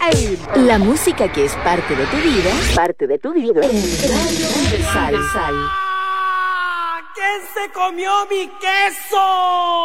La música que es parte de tu vida. Parte de tu vida. Radio Universal. ¿Quién se comió mi queso?